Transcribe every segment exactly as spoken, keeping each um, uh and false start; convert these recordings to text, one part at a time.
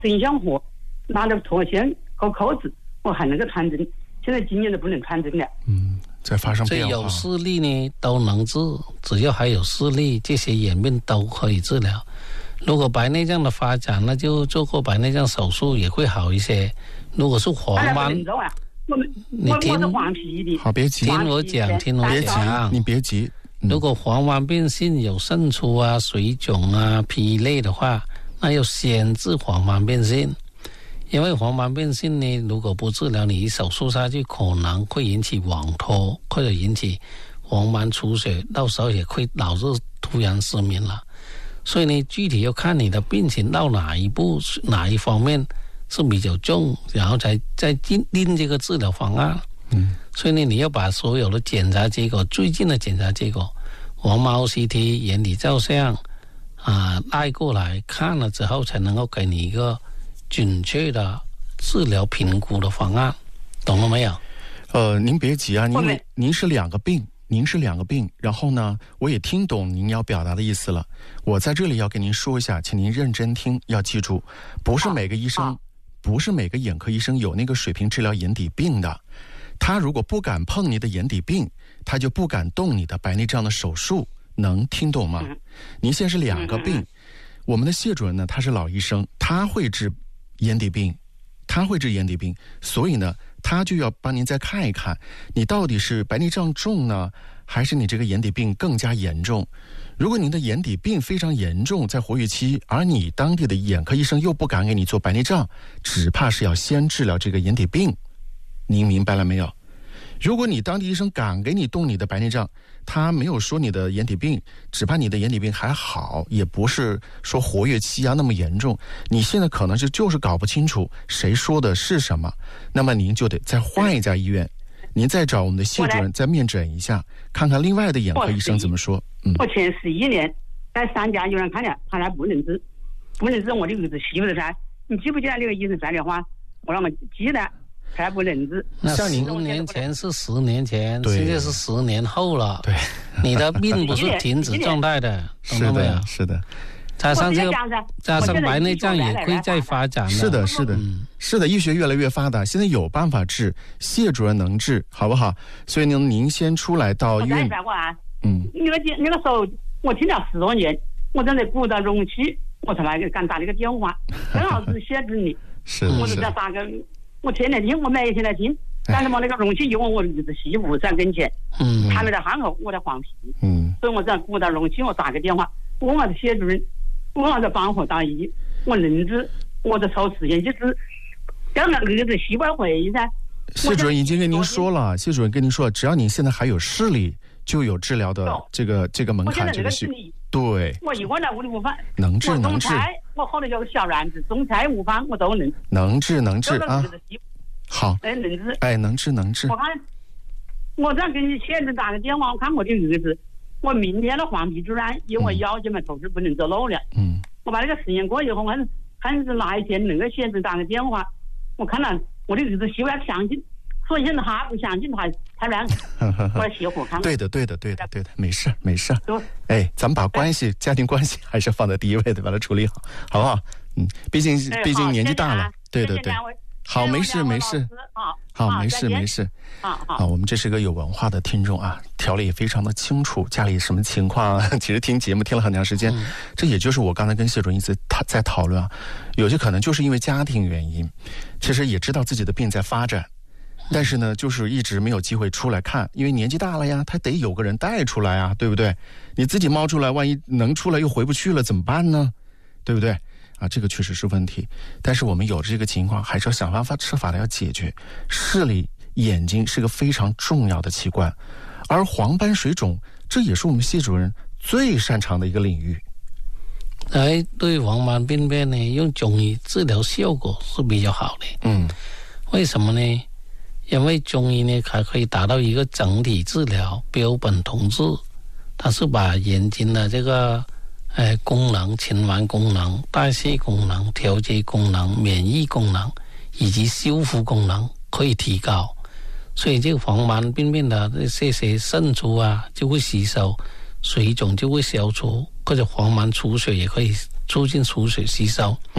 整箱货，拿着拖线和扣子，我还能够穿针。现在今年都不能穿针了。 嗯，在发生变化。 有视力呢都能治，只要还有视力，这些眼病都可以治疗。如果白内障的发展，那就做过白内障手术也会好一些。如果是黄斑， 你听， 好，别急， 听我讲，听我讲， 你别急。 嗯、如果黄斑变性有渗出啊、水肿啊、疲累的话，那要先治黄斑变性。因为黄斑变性呢，如果不治疗，你一手术下去可能会引起网脱，或者引起黄斑出血，到时候也会导致突然失明了。所以呢，具体要看你的病情到哪一步、哪一方面是比较重，然后才再定这个治疗方案。 嗯， 所以呢，你要把所有的检查结果、最近的检查结果、黄斑 O C T、眼底照相啊带过来看了之后，才能够给你一个准确的治疗评估的方案，懂了没有？ 呃，您别急啊，因为您是两个病，您是两个病，然后呢，我也听懂您要表达的意思了。我在这里要跟您说一下，请您认真听，要记住，不是每个医生，不是每个眼科医生有那个水平治疗眼底病的。他如果不敢碰你的眼底病，他就不敢动你的白内障的手术，能听懂吗？您现在是两个病，我们的谢主任呢，他是老医生，他会治眼底病，他会治眼底病，所以呢，他就要帮您再看一看，你到底是白内障重呢，还是你这个眼底病更加严重？如果您的眼底病非常严重，在活跃期，而你当地的眼科医生又不敢给你做白内障，只怕是要先治疗这个眼底病。您明白了没有？如果你当地医生敢给你动你的白内障，他没有说你的眼底病，只怕你的眼底病还好，也不是说活跃期啊那么严重。你现在可能是就是搞不清楚谁说的是什么，那么您就得再换一家医院，您再找我们的谢主任再面诊一下，看看另外的眼科医生怎么说。 嗯，我前十一年在三家医院看了，他还不能治，不能治我的儿子媳妇的噻。你记不记得那个医生说的话？我让我记得。还不能治。 那十年前是十年前，现在是十年后了。 对， 你的病不是停止状态的， 是的，是的。 加上这个，加上白内障也会再发展的。 是的，是的，嗯、是的，医学越来越发达，现在有办法治，谢主任能治，好不好？所以呢，您先出来到医院。 嗯。那个那个时候，我听了十多年，我正在鼓捣容器，我才来敢打那个电话，正好是谢主任。 是我就在打个。我天天听，我每天来听，但是嘛，那个容器有我儿子媳妇在跟前，嗯，他们在喊我，我在黄皮， 嗯， 所以我在鼓捣容器，我打个电话，我我的谢主任，我我的帮我大姨，我能治，我的抽实验就是让那儿子媳妇回噻。 谢主任已经跟您说了，谢主任跟您说了，只要你现在还有视力，就有治疗的这个这个门槛，这个是对。 我一个人无力无法， 能治能治。 我后来有个小丸子，种菜无方我都能。 能治能治啊！好， 哎，能治， 哎，能治能治。 我看，我再给你现在打个电话，我看我的儿子，我明天的黄皮主任因为腰间嘛，头是不能走路了。 嗯。 我把那个实验过以后，看看是哪一天能够现在打个电话，我看了我的儿子媳妇要相信。所以现在他不相信他才让我来协和看。 对的，对的，对的，对的，没事，没事。哎，咱们把关系、家庭关系还是放在第一位的，把它处理好，好不好？嗯，毕竟毕竟年纪大了，对对对。好，没事没事。好，没事没事。 好， 好，我们这是个有文化的听众啊，条理也非常的清楚，家里什么情况啊？其实听节目听了很长时间，这也就是我刚才跟谢主任一直在讨论啊，有些可能就是因为家庭原因，其实也知道自己的病在发展。但是呢，就是一直没有机会出来看，因为年纪大了呀，他得有个人带出来啊，对不对？你自己冒出来，万一能出来又回不去了，怎么办呢？对不对？啊，这个确实是问题。但是我们有这个情况，还是要想办法设法的要解决。视力，眼睛是个非常重要的器官，而黄斑水肿，这也是我们谢主任最擅长的一个领域。 哎，对黄斑病变呢，用中医治疗效果是比较好的。 嗯， 为什么呢？因为中医呢，还可以达到一个整体治疗、标本同治，它是把眼睛的这个呃功能、循环功能、代谢功能、调节功能、免疫功能以及修复功能可以提高，所以这个黄斑病变的这些渗出啊就会吸收，水肿就会消除，或者黄斑出血也可以促进出血吸收。 嗯，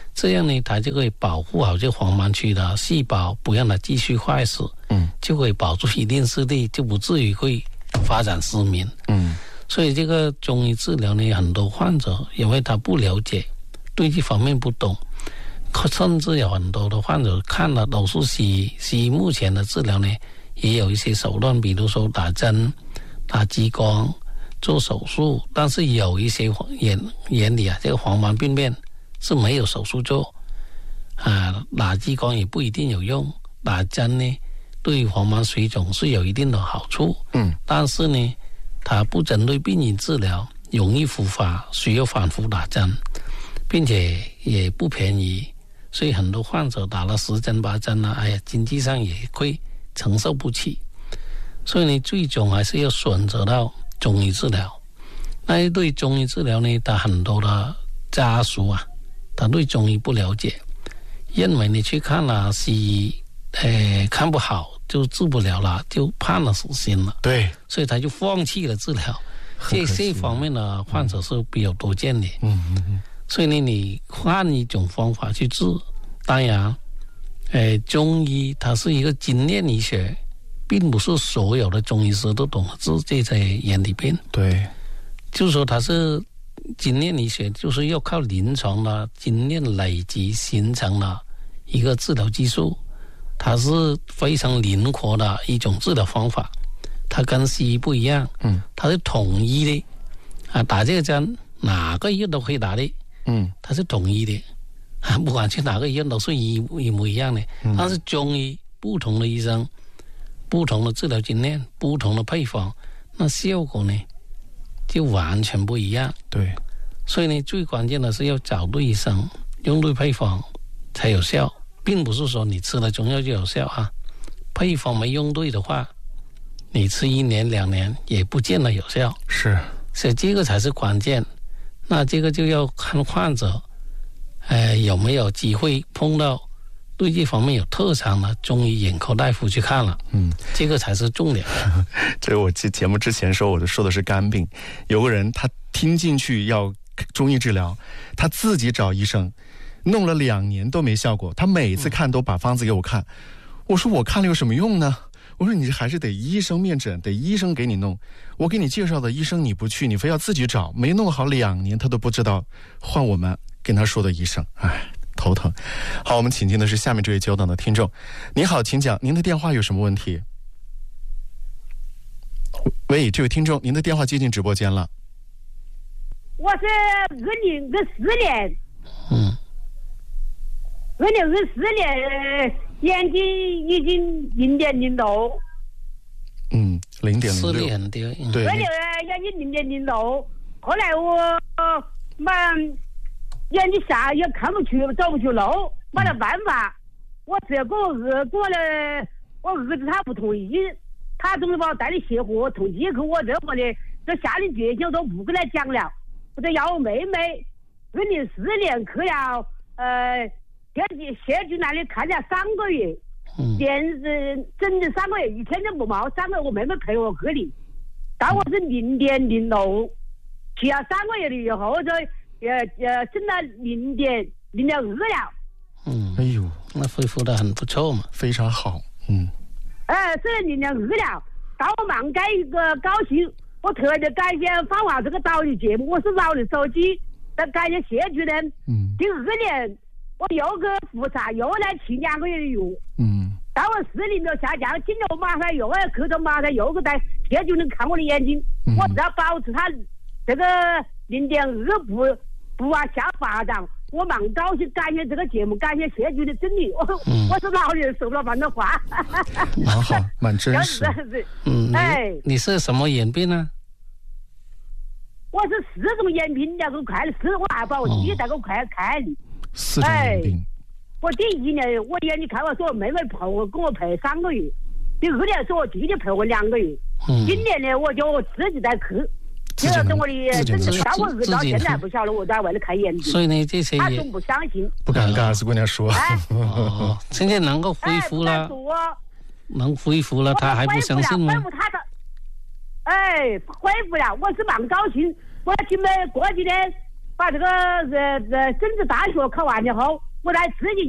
这样呢，它就可以保护好这黄斑区的细胞，不让它继续坏死， 嗯， 就可以保住一定视力，就不至于会发展失明， 嗯。 所以这个中医治疗呢，很多患者因为他不了解，对这方面不懂，甚至有很多的患者看了都是西医。西医目前的治疗呢，也有一些手段，比如说打针、打激光、做手术，但是有一些眼眼里啊，这个黄斑病变是没有手术做啊，打激光也不一定有用，打针呢对黄斑水肿是有一定的好处， 嗯， 但是呢，它不针对病因治疗，容易复发，需要反复打针，并且也不便宜，所以很多患者打了十针八针啊，哎呀，经济上也会承受不起，所以你最终还是要选择到中医治疗。那对中医治疗呢，他很多的家属啊，他对中医不了解，认为你去看了西医，呃，看不好就治不了了，就判了死刑了。 对， 所以他就放弃了治疗。这这方面的患者是比较多见的。 嗯嗯嗯。 所以呢，你换一种方法去治，当然，呃，中医它是一个经验医学，并不是所有的中医师都懂得治这些眼底病。 对， 就是说它是经验医学，就是要靠临床的经验累积形成了一个治疗技术，它是非常灵活的一种治疗方法。它跟西医不一样， 嗯， 它是统一的，啊，打这个针哪个医院都可以打的， 嗯， 它是统一的，啊，不管去哪个医院都是一一模一样的。 嗯、 但是中医不同的医生、不同的治疗经验、不同的配方，那效果呢就完全不一样。 对， 所以呢，最关键的是要找对医生，用对配方才有效，并不是说你吃了中药就有效啊。配方没用对的话，你吃一年两年也不见得有效。 是， 所以这个才是关键。那这个就要看患者，呃，有没有机会碰到对这方面有特长的中医眼科大夫去看了。 嗯， 这个才是重点。 这我节节目之前说，我就说的是肝病。有个人他听进去要中医治疗，他自己找医生，弄了两年都没效果。他每次看都把方子给我看，我说我看了有什么用呢？我说你还是得医生面诊，得医生给你弄。我给你介绍的医生你不去，你非要自己找，没弄好两年他都不知道，换我们跟他说的医生，哎，头疼。好，我们请进的是下面这位久等的听众。你好，请讲，您的电话有什么问题？喂，这位听众，您的电话接进直播间了。 我是二零二四年， 嗯， 二零二四年眼睛已经零点零六， 嗯，零点零六， 视力很低，嗯、 对， 二六眼睛零点零六。后来我嘛眼睛下也看不去，走不去路，没得办法。我只要跟我儿过了，我儿子他不同意，他总是把我带去协和同济去，我这么的这下定决心都不跟他讲了。我就要我妹妹，二零四年去了呃县县局那里看了三个月， 嗯， 电视整整三个月，一天都不冒，三个月我妹妹陪我去的，但我是零点零六，去了三个月了以后就呃呃整了零点零点二了。 嗯， 哎呦， 那恢复的很不错嘛， 非常好，嗯， 哎，这零点二了，但我蛮感一个高兴。我特别感谢芳华这个导游节目，我是老的手机，再感谢谢主任。 嗯， 第二年我又去复查，又来吃两个月的药。 嗯， 当我视力没有下降，今年我马上又要去到马上又去带谢主任看我的眼睛， 嗯、 我只要保持他这个零点二不不往下发展。我蛮高兴，感谢这个节目，感谢谢主任真理。我、嗯、我是老人说不了反正话。 蛮好，蛮真实。 嗯， 哎， 你是什么眼病呢？ 我是四种眼病，两个快四，我还把我弟带个快看。 四种眼病。 我第一年我眼睛看我说我妹妹陪我跟我陪三个月，第二年说我弟弟陪我两个月，嗯、今年呢我就自己在去。就是等我的真正到我儿子到现在不晓得我在为了看眼睛， 所以呢这些他总不相信， 不敢跟二十姑娘说。 哎、 哦，现在能够恢复了， 哎、 能恢复了，他还不相信吗？ 恢复他的，哎，恢复了，我是蛮高兴。我去没过几天， 把这个呃呃政治大学考完以后，我再自己